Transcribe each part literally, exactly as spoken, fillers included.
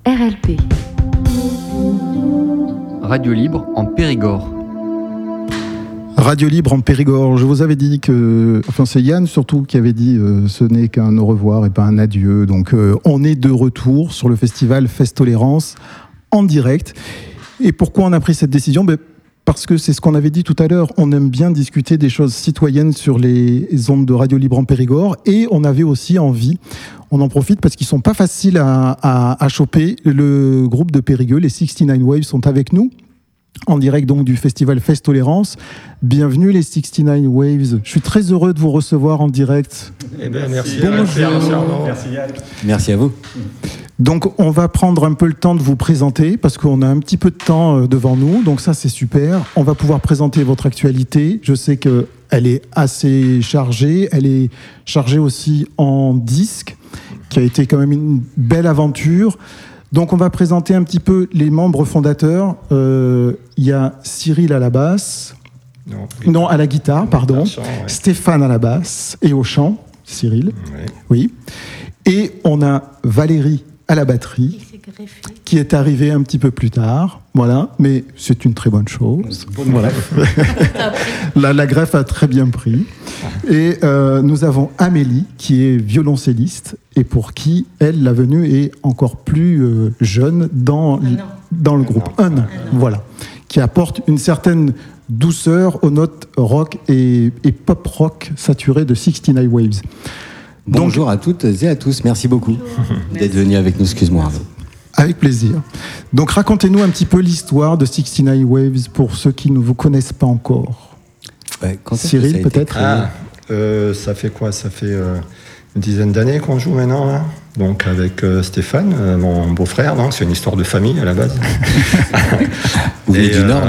R L P. Radio Libre en Périgord. Radio Libre en Périgord. Je vous avais dit que, enfin c'est Yann surtout qui avait dit euh, ce n'est qu'un au revoir et pas un adieu. Donc euh, on est de retour sur le festival Festolérance en direct. Et pourquoi on a pris cette décision ? Ben, parce que c'est ce qu'on avait dit tout à l'heure, on aime bien discuter des choses citoyennes sur les ondes de Radio Libre en Périgord, et on avait aussi envie, on en profite parce qu'ils sont pas faciles à, à, à choper, le groupe de Périgueux, les soixante-dix-neuf Waves sont avec nous, en direct donc du festival Festolérance. Bienvenue les soixante-dix-neuf Waves, je suis très heureux de vous recevoir en direct. Eh bien, merci. Bonjour. Merci Yann. Merci à vous. Donc on va prendre un peu le temps de vous présenter parce qu'on a un petit peu de temps devant nous, donc ça c'est super. On va pouvoir présenter votre actualité. Je sais qu'elle est assez chargée, elle est chargée aussi en disque, qui a été quand même une belle aventure. Donc on va présenter un petit peu les membres fondateurs. Euh, il y a Cyril à la basse, Non, non à la guitare, pardon, chant, ouais. Stéphane à la basse et au chant, Cyril, Ouais. oui. Et on a Valérie à la batterie, qui est arrivée un petit peu plus tard, voilà, mais c'est une très bonne chose. Voilà. la, la greffe a très bien pris. Et euh, nous avons Amélie, qui est violoncelliste, et pour qui, elle, la venue est encore plus euh, jeune dans, dans le groupe. Un an, voilà. Qui apporte une certaine douceur aux notes rock et, et pop-rock saturées de soixante-dix-neuf Waves. Bonjour Donc, à toutes et à tous, merci beaucoup d'être venus avec nous, excuse-moi. Avec plaisir. Donc racontez-nous un petit peu l'histoire de soixante-dix-neuf Waves pour ceux qui ne vous connaissent pas encore. Ouais, quand Cyril, peut-être Ah, euh, ça fait quoi ? Ça fait euh, une dizaine d'années qu'on joue maintenant, là. Donc avec euh, Stéphane, euh, mon beau-frère, donc c'est une histoire de famille à la base. Vous venez Et, du euh, Nord, non ?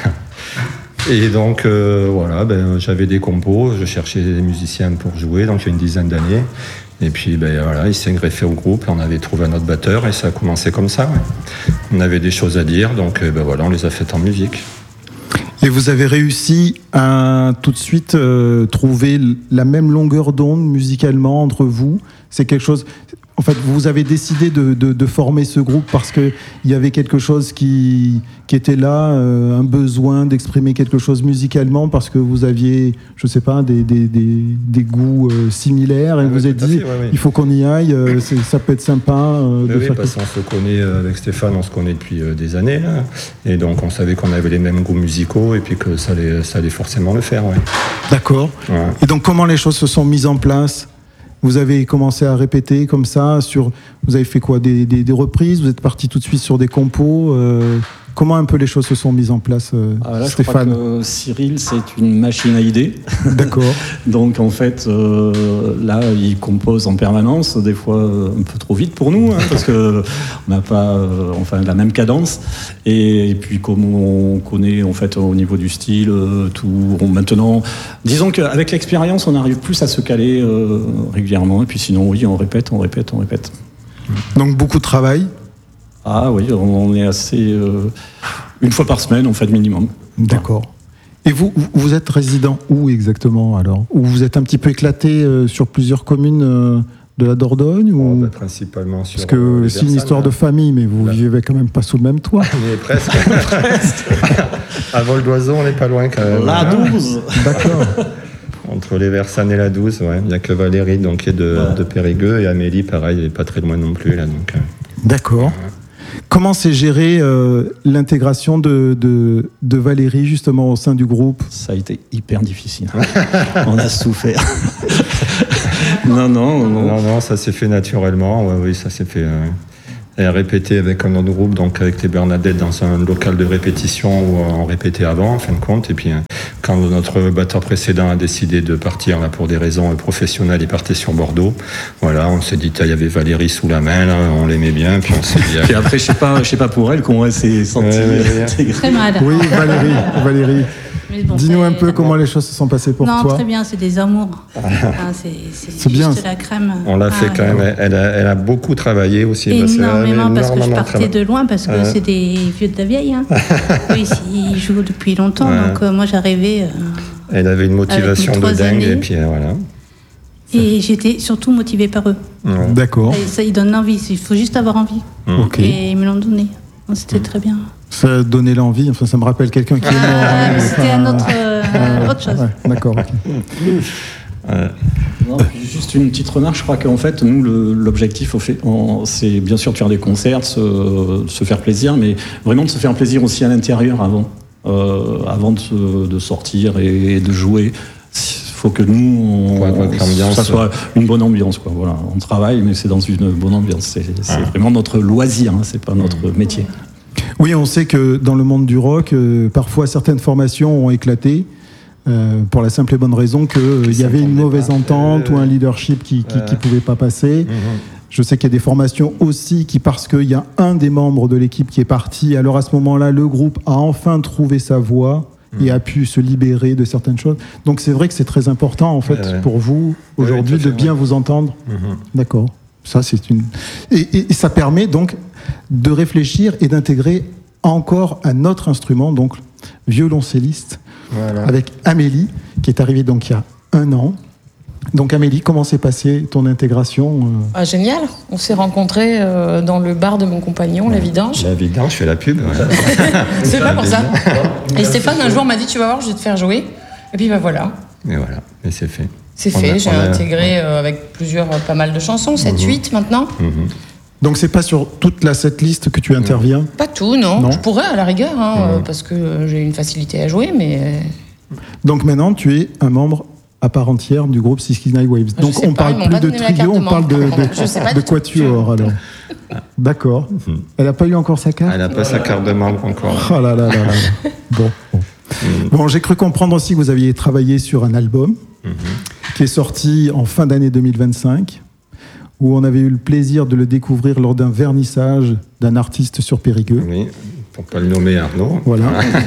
Et donc, euh, voilà, ben, j'avais des compos, je cherchais des musiciens pour jouer, donc il y a une dizaine d'années. Et puis, ben, voilà, il s'est greffé au groupe, on avait trouvé un autre batteur, et ça a commencé comme ça. Ouais. On avait des choses à dire, donc ben, voilà, on les a faites en musique. Et vous avez réussi à tout de suite euh, trouver la même longueur d'onde musicalement entre vous. C'est quelque chose... En fait, vous avez décidé de, de, de former ce groupe parce qu'il y avait quelque chose qui, qui était là, euh, un besoin d'exprimer quelque chose musicalement parce que vous aviez, je ne sais pas, des, des, des, des goûts euh, similaires et Oui, vous avez tout à dit, fait, ouais, ouais. il faut qu'on y aille, euh, c'est, ça peut être sympa euh, de Oui, faire parce quelque... qu'on se connaît euh, avec Stéphane, on se connaît depuis euh, des années, là. Et donc on savait qu'on avait les mêmes goûts musicaux et puis que ça allait, ça allait forcément le faire. Ouais. D'accord. Ouais. Et donc comment les choses se sont mises en place ? Vous avez commencé à répéter comme ça, sur, vous avez fait quoi, des, des, des reprises, vous êtes parti tout de suite sur des compos, euh, comment un peu les choses se sont mises en place, euh, Ah, là, Stéphane ? Je crois que Cyril, c'est une machine à idées. D'accord. Donc en fait, euh, là, il compose en permanence, des fois un peu trop vite pour nous, hein, parce que on n'a pas, euh, enfin, la même cadence. Et, et puis comme on connaît en fait au niveau du style, euh, tout, on, maintenant, disons qu'avec l'expérience, on arrive plus à se caler euh, régulièrement. Et puis sinon, oui, on répète, on répète, on répète. Donc beaucoup de travail. Ah oui, on est assez euh, une fois par semaine, en fait, minimum. D'accord. Et vous, vous êtes résident où exactement alors ? Ou vous êtes un petit peu éclaté euh, sur plusieurs communes euh, de la Dordogne ou... Bon, ben, principalement sur. Parce que euh, les c'est une Versailles, histoire là. de famille, mais vous Là. vivez quand même pas sous le même toit. Mais presque. À vol d'oiseau, on n'est pas loin quand même. La douze. D'accord. Entre les Versailles et la douze, ouais. Il n'y a que Valérie donc, qui est de, de Périgueux et Amélie, pareil, elle n'est pas très loin non plus. Là, donc, euh. D'accord. Comment s'est gérée euh, l'intégration de, de, de Valérie justement au sein du groupe ? Ça a été hyper difficile. On a souffert. non, non, non. Non, non, ça s'est fait naturellement. Ouais, oui, ça s'est fait. Euh, elle a répété avec un autre groupe, donc avec les Bernadettes, dans un local de répétition où on répétait avant, en fin de compte. Et puis, euh, quand notre batteur précédent a décidé de partir là, pour des raisons professionnelles, il partait sur Bordeaux. Voilà, on s'est dit, il y avait Valérie sous la main, là, on l'aimait bien. Puis on s'est dit. Puis après, je sais pas, je sais pas pour elle comment elle s'est sentie. Ouais, ouais, ouais. intégrée. Très mal. Oui, Valérie. Valérie. Mais bon, Dis-nous c'est- un peu comment les choses se sont passées pour non, toi. très bien, c'est des amours. Ah, c'est c'est, C'est bien. juste la crème. On l'a Ah, fait quand ouais. même. Elle a, elle a beaucoup travaillé aussi. parce qu'elle avait Énormément, parce que je énormément partais travaillé. de loin, parce que Ouais. c'est des vieux de la vieille. Hein. Oui, ils jouent depuis longtemps, Ouais. donc euh, moi j'arrivais. euh, Elle avait une motivation Avec de mes trois dingue. années. Et puis euh, voilà. Et j'étais surtout motivée par eux. Ouais. D'accord. Et ça, ils donnent envie. Il faut juste avoir envie. Ok. Et ils me l'ont donné. Donc, c'était très bien. Ça a donné l'envie. Enfin, ça me rappelle quelqu'un qui est mort. Ah, hein, c'était enfin, un autre, euh, euh, autre chose. ouais, d'accord. ok. Ouais. Non, puis juste une petite remarque, je crois qu'en fait, nous, le- l'objectif, au fait, on- c'est bien sûr de faire des concerts, de se, de se faire plaisir, mais vraiment de se faire plaisir aussi à l'intérieur avant, euh, avant de, se- de sortir et de jouer. Il faut que nous, on, Ouais, ouais, que l'ambiance- ça soit une bonne ambiance. Quoi. Voilà. On travaille, mais c'est dans une bonne ambiance. C'est c'est Ah. vraiment notre loisir, hein, c'est pas notre métier. Oui, on sait que dans le monde du rock, euh, parfois certaines formations ont éclaté. euh, pour la simple et bonne raison qu'il y avait une s'entendaient mauvaise pas. entente Euh, ou un leadership qui qui, ouais. qui pouvait pas passer. Mhm. Je sais qu'il y a des formations aussi qui, parce qu'il y a un des membres de l'équipe qui est parti, alors à ce moment-là, le groupe a enfin trouvé sa voie et a pu se libérer de certaines choses. Donc c'est vrai que c'est très important, en fait, Ouais, ouais. pour vous, Ouais, aujourd'hui, tout à fait, de bien ouais. vous entendre. Mhm. D'accord. Ça, c'est une... Et, et- et ça permet donc de réfléchir et d'intégrer encore un autre instrument, donc violoncelliste, Voilà. avec Amélie, qui est arrivée donc il y a un an. Donc Amélie, comment s'est passée ton intégration euh, Ah, génial. On s'est rencontrés euh, dans le bar de mon compagnon, la Vidange. La vidange, je fais la pub. ouais. C'est pas pour ça. Et Stéphane, un jour, m'a dit, tu vas voir, je vais te faire jouer. Et puis, bah voilà. Et voilà, et c'est fait. C'est On a- fait. J'ai on a- intégré euh, avec plusieurs, euh, pas mal de chansons, sept, huit maintenant. Mhm. Donc c'est pas sur toute la setlist que tu interviens. Pas tout, non. Non. Je pourrais à la rigueur, hein, euh, parce que euh, j'ai une facilité à jouer, mais euh, Donc maintenant tu es un membre à part entière du groupe sixty-nine Waves. Je Donc sais on pas, ils parle m'ont plus pas de donné la carte trio, de on parle de, membre. de, Je sais pas de du tout. quatuor alors. D'accord. Mhm. Elle n'a pas eu encore sa carte. Elle n'a pas sa carte de membre encore. Oh là là là là. Bon. Bon, Mhm. Bon, j'ai cru comprendre aussi que vous aviez travaillé sur un album Mhm. qui est sorti en fin d'année deux mille vingt-cinq, où on avait eu le plaisir de le découvrir lors d'un vernissage d'un artiste sur Périgueux. Oui, pour pas le nommer Arnaud. Voilà.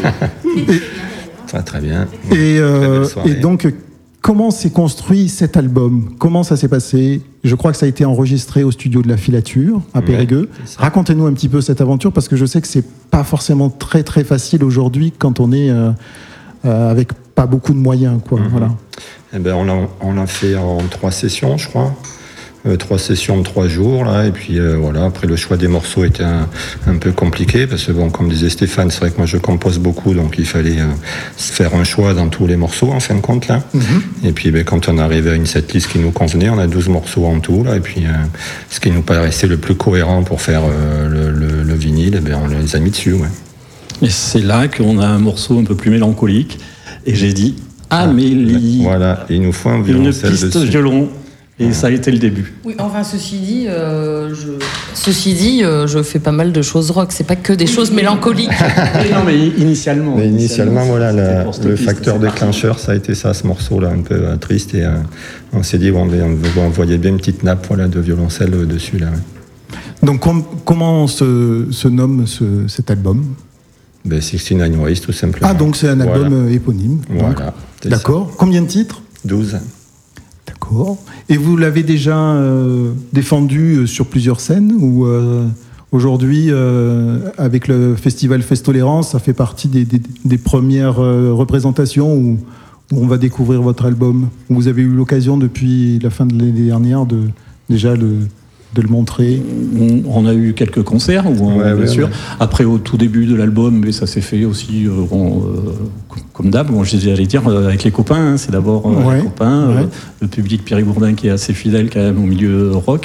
Très très bien. Et, euh, Très belle soirée. et donc, comment s'est construit cet album? Comment ça s'est passé? Je crois que ça a été enregistré au studio de la Filature, à Ouais, Périgueux. c'est ça. Racontez-nous un petit peu cette aventure, parce que je sais que c'est pas forcément très très facile aujourd'hui quand on est euh, euh, avec pas beaucoup de moyens, quoi. Mhm. Voilà. Eh ben, on l'a on l'a fait en trois sessions, je crois. Euh, trois sessions de trois jours, là. Et puis euh, voilà, après le choix des morceaux était un, un peu compliqué, parce que bon, comme disait Stéphane, c'est vrai que moi je compose beaucoup, donc il fallait euh, faire un choix dans tous les morceaux, en fin de compte, là. Mhm. Et puis ben, quand on arrivait à une setlist qui nous convenait, on a douze morceaux en tout, là. Et puis euh, ce qui nous paraissait le plus cohérent pour faire euh, le, le- le vinyle, eh ben, on les a mis dessus, ouais. Et c'est là qu'on a un morceau un peu plus mélancolique. Et j'ai dit, Amélie, Voilà, et il nous faut un une violoncelle piste dessus. violon. Et ça a été le début. oui. Enfin, ceci dit, euh, je... ceci dit, euh, je fais pas mal de choses rock. C'est pas que des choses mélancoliques. non, mais initialement. Mais initialement, voilà, c'était la- pour cette le piste, facteur c'est parti. déclencheur, ça a été ça, ce morceau-là, un peu euh, triste. Et euh, on s'est dit, bon, ben, on veut envoyer bien une petite nappe voilà, de violoncelle euh, dessus. Là, ouais. Donc, com- comment se, se nomme ce- cet album? Ben, sixty-nine Ways, tout simplement. Ah, donc c'est un album Voilà. euh, éponyme. donc. Voilà, c'est D'accord. Combien de titres? ça. douze. D'accord. Et vous l'avez déjà euh, défendu euh, sur plusieurs scènes ou euh, aujourd'hui, euh, avec le festival Festolérance, ça fait partie des, des- des premières euh, représentations où, où on va découvrir votre album? Vous avez eu l'occasion depuis la fin de l'année dernière de déjà le, de le montrer? On a eu quelques concerts, où on- Ouais, bien ouais, sûr. ouais. Après, au tout début de l'album, mais ça s'est fait aussi, euh, on, euh, comme d'hab, bon, j'allais dire, euh, avec les copains. hein. C'est d'abord euh, Ouais, les copains, euh, ouais. le public périgourdin qui est assez fidèle quand même au milieu rock.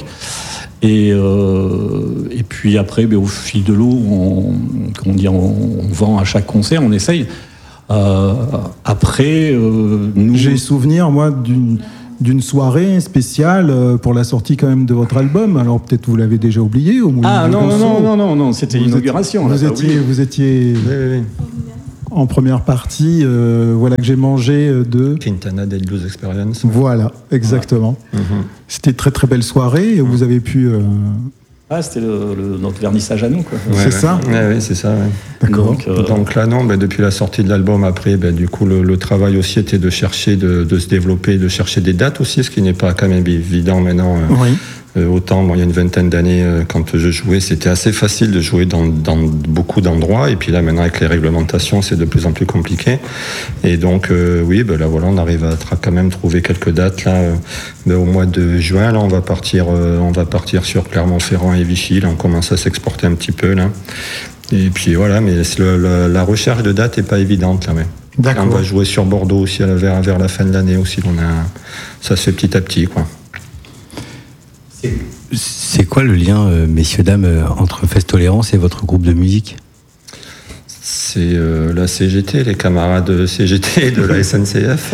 Et, euh, et puis après, ben, au fil de l'eau, on, comment dire, on, on vend à chaque concert, on essaye. Euh, après, euh, nous... J'ai souvenir, moi, d'une d'une soirée spéciale euh, pour la sortie quand même de votre album. Alors peut-être vous l'avez déjà oublié au Moulin Ah du non, non, Gonceau. non, non, non, non, c'était Vous l'inauguration. étiez- on l'a Vous pas étiez, oublié. vous étiez Oui, oui, en première partie. euh, voilà que j'ai mangé euh, de. oui. Quintana Del Blues Experience. Voilà, exactement. Mhm. C'était une très très belle soirée et vous avez pu. euh, Ah, c'était le- le- notre vernissage à nous, quoi. Ouais, C'est ouais. ça Ouais, ouais, c'est ça, ouais. D'accord. Donc, euh, Donc là, non, ben, depuis la sortie de l'album, après, ben, du coup, le, le travail aussi était de chercher, de, de se développer, de chercher des dates aussi, ce qui n'est pas quand même évident maintenant. euh, Oui. Euh, autant, bon, il y a une vingtaine d'années, euh, quand je jouais, c'était assez facile de jouer dans, dans beaucoup d'endroits. Et puis là, maintenant, avec les réglementations, c'est de plus en plus compliqué. Et donc, euh, oui, ben là, voilà, on arrive à tra- quand même trouver quelques dates. Là, euh, ben, au mois de juin, là, on va partir, euh, on va partir sur Clermont-Ferrand et Vichy. Là, on commence à s'exporter un petit peu, là. Et puis voilà, mais le, le, la recherche de date n'est pas évidente, là, mais. D'accord. On va jouer sur Bordeaux aussi à la, vers, vers la fin de l'année aussi. On a, ça se fait petit à petit, quoi. C'est quoi le lien, euh, messieurs, dames, euh, entre Festolérance et votre groupe de musique ? C'est euh, la C G T, les camarades de C G T de la S N C F.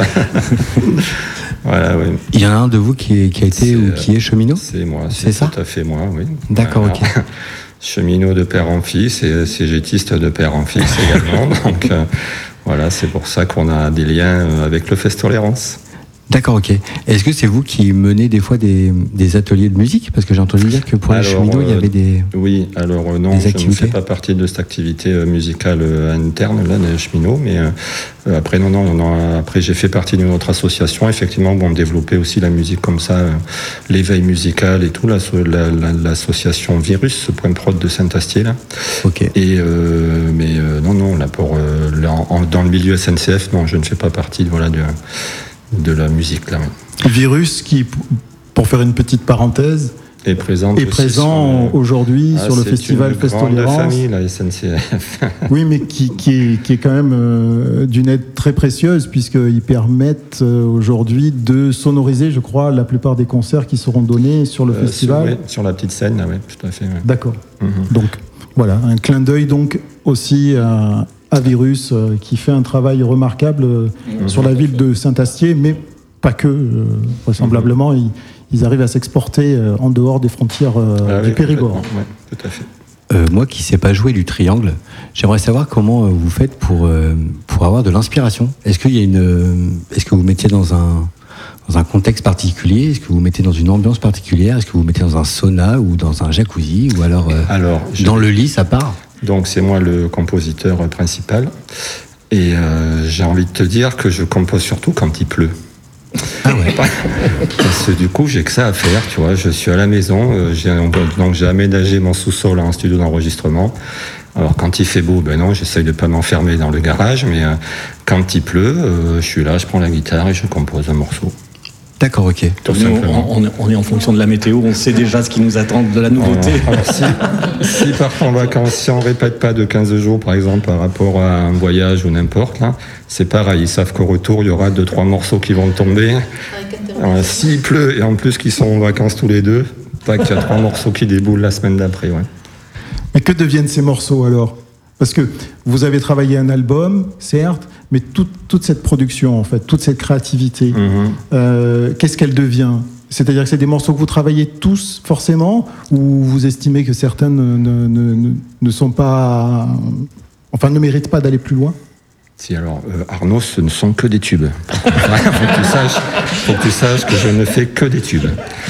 Voilà, oui. Il y en a un de vous qui, est, qui a été C'est, ou qui est cheminot ? C'est moi, C'est c'est, ça ? tout à fait moi, oui. D'accord, Voilà. ok. Cheminot de père en fils et cégétiste de père en fils également. Donc euh, voilà, c'est pour ça qu'on a des liens avec le Festolérance. D'accord, ok. Est-ce que c'est vous qui menez des fois des, des ateliers de musique ? Parce que j'ai entendu dire que pour les Alors, cheminots, il y avait des... Oui, alors euh, non, Des je ne activités. fais pas partie de cette activité euh, musicale euh, interne là, des cheminots, mais euh, après non, non, non, après j'ai fait partie d'une autre association, effectivement, où on développait aussi la musique comme ça, euh, l'éveil musical et tout, là, la, la, l'association Virus, point prod de Saint-Astier là. Ok. Et euh, mais euh, non, non, là pour euh, là, en, dans le milieu S N C F, non, je ne fais pas partie, voilà, de, de la musique là. Oui. Virus qui, pour faire une petite parenthèse, Est présent, est présent sur, aujourd'hui ah, sur le c'est festival une grande Festolérance. famille, la S N C F. Oui, mais qui, qui, est, qui est quand même euh, d'une aide très précieuse, puisqu'ils permettent euh, aujourd'hui de sonoriser, je crois, la plupart des concerts qui seront donnés sur le Euh, festival. Sur, ouais, sur la petite scène, là, ouais, tout à fait. Ouais. D'accord. Mm-hmm. Donc, voilà, un clin d'œil donc aussi à, à Virus, euh, qui fait un travail remarquable euh, Mm-hmm. sur la ville de Saint-Astier, mais pas que, euh, vraisemblablement, ils, ils arrivent à s'exporter euh, en dehors des frontières euh, Ah du oui, Périgord. complètement, ouais, tout à fait. Euh, moi qui ne sais pas jouer du triangle, j'aimerais savoir comment euh, vous faites pour, euh, pour avoir de l'inspiration. Est-ce qu'il y a une, euh, est-ce que vous vous mettez dans un, dans un contexte particulier ? Est-ce que vous vous mettez dans une ambiance particulière ? Est-ce que vous vous mettez dans un sauna ou dans un jacuzzi ? Ou alors, euh, Alors, je- dans le lit, ça part ? Donc c'est moi le compositeur principal. Et euh, j'ai envie de te dire que je compose surtout quand il pleut. Ah ouais. Parce que du coup, j'ai que ça à faire, tu vois. Je suis à la maison, euh, j'ai, donc j'ai aménagé mon sous-sol en studio d'enregistrement. Alors quand il fait beau, ben non, j'essaye de pas m'enfermer dans le garage, mais euh, quand il pleut, euh, je suis là, je prends la guitare et je compose un morceau. D'accord, ok. Tout Nous, simplement. on, on est- on est en fonction de la météo, on sait déjà ce qui nous attend de la nouveauté. Alors, si, si part en vacances, si on répète pas de quinze jours, par exemple, par rapport à un voyage ou n'importe, là, c'est pareil. Ils savent qu'au retour, il y aura deux, trois morceaux qui vont tomber. Alors, s'il pleut, et en plus qu'ils sont en vacances tous les deux, pas qu'il y a trois morceaux qui déboulent la semaine d'après, ouais. Mais que deviennent ces morceaux alors ? Parce que vous avez travaillé un album, certes, mais toute, toute cette production, en fait, toute cette créativité, Mm-hmm. euh, qu'est-ce qu'elle devient ? C'est-à-dire que c'est des morceaux que vous travaillez tous forcément, ou vous estimez que certains ne, ne, ne, ne sont pas, enfin, ne méritent pas d'aller plus loin ? Si, alors, euh, Arnaud, ce ne sont que des tubes. faut, que tu saches, faut que tu saches que je ne fais que des tubes.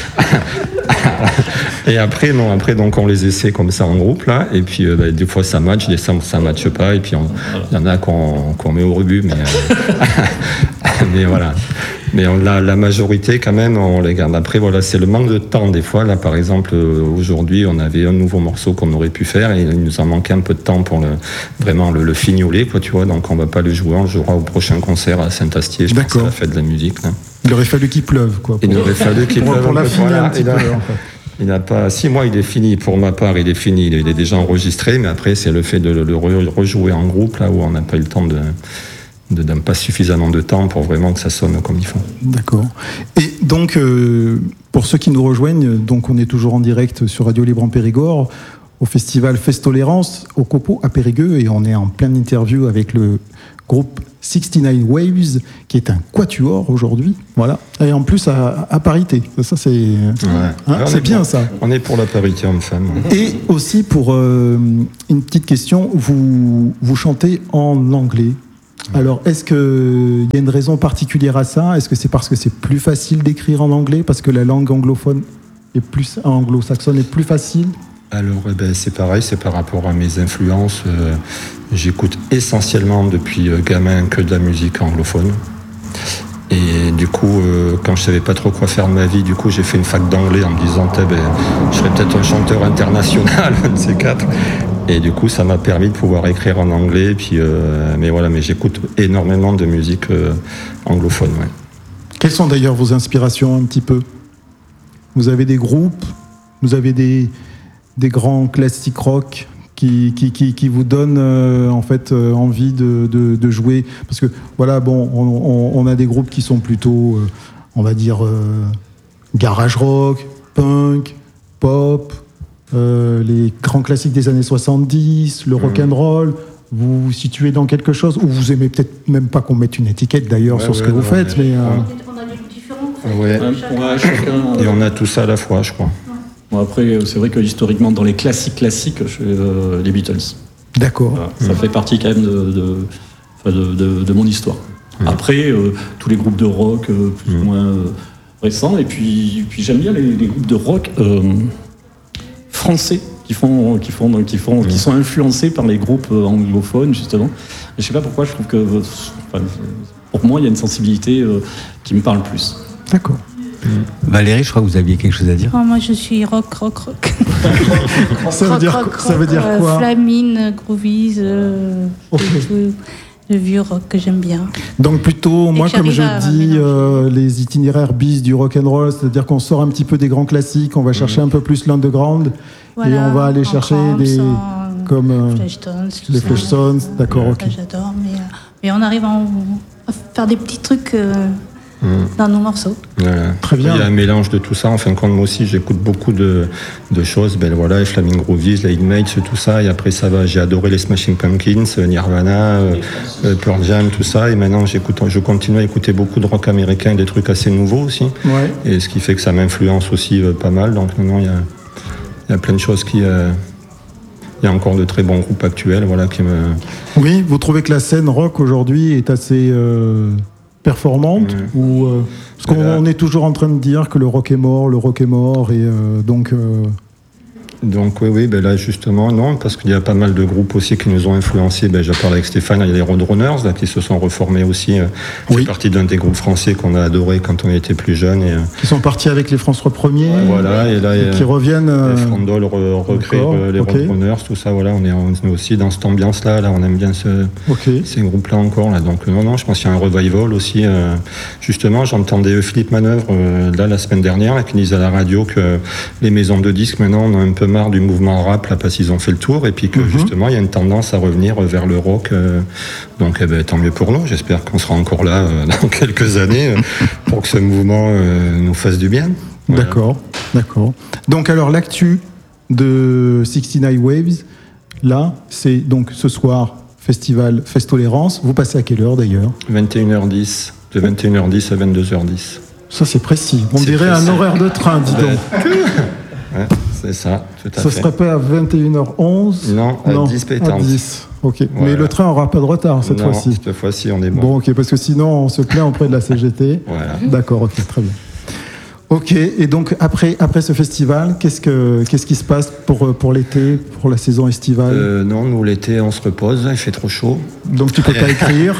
Et après, non, après, donc, on les essaie comme ça en groupe, là, et puis, euh, bah, des fois, ça match, des fois, ça matche pas, et puis, il y en a qu'on, qu'on met au rebut, mais, euh, mais voilà. Mais on, la, la majorité, quand même, on les garde. Après, voilà, c'est le manque de temps, des fois. Là, par exemple, euh, aujourd'hui, on avait un nouveau morceau qu'on aurait pu faire, et il nous en manquait un peu de temps pour le, vraiment le, le fignoler, quoi, tu vois, donc on va pas le jouer, on jouera au prochain concert à Saint-Astier, je pense, D'accord. à la fête de la musique, là. Il aurait fallu qu'il pleuve, quoi. Il aurait fallu qu'il pour, pleuve pour un peu, l'affiner voilà, un petit il a- peu, en fait. Il n'a pas. Si, moi, il est fini. Pour ma part, il est fini. Il est déjà enregistré, mais après, c'est le fait de le re- rejouer en groupe, là où on n'a pas eu le temps de. de, de pas suffisamment de temps pour vraiment que ça sonne comme il faut. D'accord. Et donc, euh, pour ceux qui nous rejoignent, donc on est toujours en direct sur Radio Libre en Périgord, au festival Festolérance, au Copo à Périgueux, et on est en pleine interview avec le groupe soixante-dix-neuf Waves, qui est un quatuor aujourd'hui, voilà, et en plus à, à parité. Ça, c'est, hein, Ouais. c'est bien pour, ça. On est pour la parité homme-femme. Et aussi pour euh, une petite question, vous, vous chantez en anglais. Alors, est-ce qu'il y a une raison particulière à ça ? Est-ce que c'est parce que c'est plus facile d'écrire en anglais, parce que la langue anglophone est plus anglo-saxonne est plus facile ? Alors, eh ben, c'est pareil, c'est par rapport à mes influences. Euh, j'écoute essentiellement depuis euh, gamin que de la musique anglophone. Et du coup, euh, quand je savais pas trop quoi faire de ma vie, du coup, j'ai fait une fac d'anglais en me disant, eh ben, je serais peut-être un chanteur international, un de ces quatre. Et du coup, ça m'a permis de pouvoir écrire en anglais. Puis, euh, mais voilà, mais j'écoute énormément de musique euh, anglophone. Ouais. Quelles sont d'ailleurs vos inspirations un petit peu? Vous avez des groupes, vous avez des, des grands classiques rock qui, qui, qui, qui vous donnent euh, en fait euh, envie de, de, de jouer, parce que voilà, bon, on, on, on a des groupes qui sont plutôt, euh, on va dire, euh, garage rock, punk, pop, euh, les grands classiques des années soixante-dix, le rock and roll. Vous vous situez dans quelque chose, ou vous aimez peut-être même pas qu'on mette une étiquette d'ailleurs ouais, sur ce ouais, que vous non, faites, mais, mais euh... On a des goûts différents. Ouais. Ouais, chacun, Et on a tout ça à la fois, je crois. Bon, après, c'est vrai que historiquement, dans les classiques classiques, je fais euh, les Beatles. D'accord. Voilà, ça mmh. fait partie quand même de, de, de, de, de mon histoire. Mmh. Après, euh, tous les groupes de rock euh, plus mmh. ou moins euh, récents. Et puis, puis j'aime bien les, les groupes de rock euh, français qui font, qui font, qui font, mmh. qui sont influencés par les groupes anglophones justement. Et je sais pas pourquoi. Je trouve que, enfin, pour moi, il y a une sensibilité euh, qui me parle plus. D'accord. Mmh. Valérie, je crois que vous aviez quelque chose à dire. Oh, moi, je suis rock, rock, rock. ça, veut rock, dire, rock, ça veut dire rock, quoi? euh, Flamine, Groovies, euh, okay. tout, le vieux rock que j'aime bien. Donc plutôt, Et moi, comme je dis, euh, les itinéraires bis du rock and roll, c'est-à-dire qu'on sort un petit peu des grands classiques, on va chercher mmh. un peu plus l'underground, voilà, et on va aller chercher Cramps, des en, comme euh, Fleshtones, les Fleshtones, d'accord, ok. J'adore, mais, euh, mais on arrive à, à faire des petits trucs. Euh, dans nos morceaux. Euh, Très bien. Il y a un mélange de tout ça. En fin de compte, moi aussi, j'écoute beaucoup de, de choses. Ben voilà, les Flaming Groovies, les Inmates, tout ça. Et après, ça va. J'ai adoré les Smashing Pumpkins, Nirvana, euh, Pearl Jam, tout ça. Et maintenant, j'écoute, je continue à écouter beaucoup de rock américain et des trucs assez nouveaux aussi. Ouais. Et ce qui fait que ça m'influence aussi euh, pas mal. Donc maintenant, il y a, il y a plein de choses qui. Euh, il y a encore de très bons groupes actuels, voilà, qui me. Oui, vous trouvez que la scène rock aujourd'hui est assez euh... performante mmh. ou euh, parce qu'on là, on est toujours en train de dire que le rock est mort, le rock est mort et euh, donc euh... donc oui oui ben là justement non, parce qu'il y a pas mal de groupes aussi qui nous ont influencés. Ben j'ai parlé avec Stéphane, il y a les Roadrunners là qui se sont reformés aussi. Euh, oui. C'est partie d'un des groupes français qu'on a adoré quand on était plus jeunes et euh... qui sont partis avec les François Premiers. Ouais, voilà et là et qui euh, reviennent. Euh... Les Frandol re, recréent euh, les okay. Roadrunners, tout ça voilà, on est, on est aussi dans cette ambiance là, là on aime bien ce, okay. ces groupes là encore là. Donc non non, je pense qu'il y a un revival aussi. Euh, justement, j'entendais Philippe Manœuvre euh, là la semaine dernière là, qui disait à la radio que les maisons de disques maintenant on a un peu marre du mouvement rap là parce qu'ils ont fait le tour et puis que mm-hmm. justement il y a une tendance à revenir vers le rock euh, donc eh ben, tant mieux pour nous, j'espère qu'on sera encore là euh, dans quelques années euh, pour que ce mouvement euh, nous fasse du bien. Voilà. D'accord, d'accord. Donc alors l'actu de soixante-dix-neuf Waves là c'est donc ce soir festival Festolérance, vous passez à quelle heure d'ailleurs? vingt et une heures dix, de vingt et une heures dix à vingt-deux heures dix. Ça c'est précis, on c'est dirait précis. Un horaire de train, dis donc. Ouais, c'est ça, tout à ça fait. serait pas à vingt et une heures onze? Non, à non, dix pétantes. À dix, ok. Voilà. Mais le train aura pas de retard cette non, fois-ci. cette fois-ci, on est bon. Bon, ok, parce que sinon, on se plaint auprès de la C G T. Voilà. D'accord, ok, très bien. Ok, et donc après, après ce festival, qu'est-ce, que, qu'est-ce qui se passe pour, pour l'été, pour la saison estivale? euh, Non, nous, l'été, on se repose, il fait trop chaud. Donc tu peux pas écrire?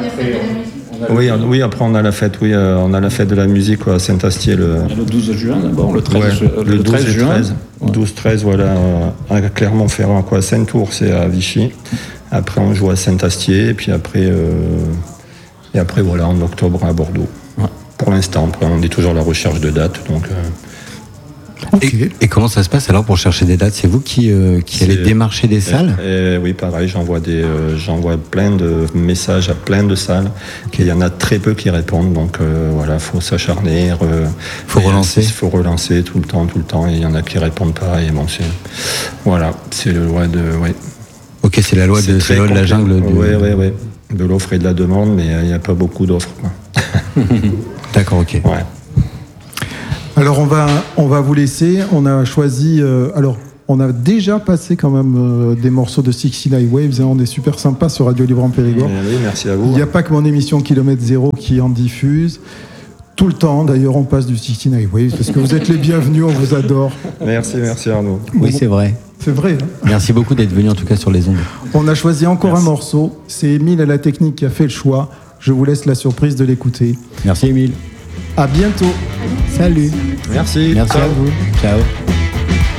Oui, oui, après on a la fête, oui, euh, on a la fête de la musique quoi, à Saint-Astier le... le douze juin d'abord, le treize, ouais, le le treize juin. treize, douze treize, voilà, euh, à Clermont-Ferrand, quoi, Saint-Tour, c'est à Vichy. Après on joue à Saint-Astier, et puis après, euh, et après voilà, en octobre à Bordeaux. Ouais. Pour l'instant, après, on est toujours à la recherche de dates, donc. Euh... Okay. Et, et comment ça se passe alors pour chercher des dates? C'est vous qui, euh, qui allez démarcher des salles? et, et, Oui, pareil, j'envoie, des, euh, j'envoie plein de messages à plein de salles. Okay. Et il y en a très peu qui répondent, donc euh, voilà, il faut s'acharner. Il euh, faut relancer. Il faut relancer tout le temps, tout le temps, et il y en a qui répondent pas. Et bon, c'est, voilà, c'est le loi de. Ouais. Ok, c'est la loi, de, c'est la, loi de la jungle. Oui, oui, oui. De l'offre et de la demande, mais il n'y a pas beaucoup d'offres. D'accord, ok. Ouais. Alors on va, on va vous laisser, on a choisi, euh, alors on a déjà passé quand même euh, des morceaux de soixante-dix-neuf Waves, hein, on est super sympa sur Radio Libre en Périgord. Oui, merci à vous. Il n'y a pas que mon émission Kilomètre Zéro qui en diffuse, tout le temps d'ailleurs on passe du soixante-dix-neuf Waves, parce que vous êtes les bienvenus, on vous adore. Merci, merci Arnaud. Oui, c'est vrai. C'est vrai. Hein. Merci beaucoup d'être venu en tout cas sur les ondes. On a choisi encore merci. Un morceau, c'est Émile à la technique qui a fait le choix, je vous laisse la surprise de l'écouter. Merci Émile. À bientôt. Salut. Merci. Merci Ciao. à vous. Ciao.